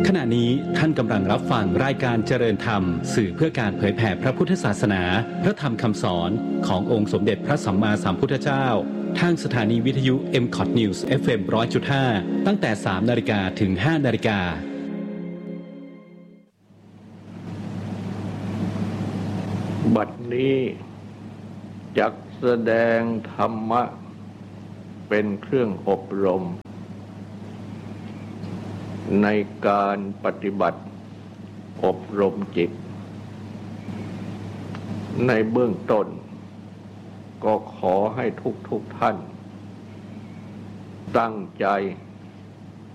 ขณะนี้ท่านกำลังรับฟังรายการเจริญธรรมสื่อเพื่อการเผยแผ่พระพุทธศาสนาพระธรรมคำสอนขององค์สมเด็จพระสัมมาสัมพุทธเจ้าทางสถานีวิทยุ MCOT News FM 100.5 ตั้งแต่ 3 นาฬิกาถึง 5 นาฬิกาบัดนี้จักแสดงธรรมะเป็นเครื่องอบรมในการปฏิบัติอบรมจิตในเบื้องต้นก็ขอให้ทุกท่านตั้งใจ